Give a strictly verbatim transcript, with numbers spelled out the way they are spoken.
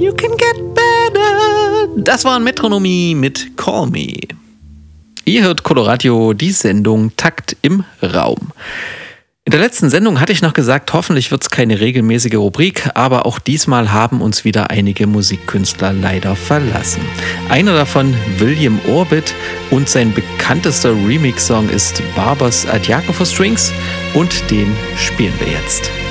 you can get better. Das war Metronomie mit Call Me. Ihr hört Coloradio, die Sendung Takt im Raum. In der letzten Sendung hatte ich noch gesagt, hoffentlich wird es keine regelmäßige Rubrik, aber auch diesmal haben uns wieder einige Musikkünstler leider verlassen. Einer davon William Orbit und sein bekanntester Remix-Song ist Barbers Adjaken for Strings und den spielen wir jetzt.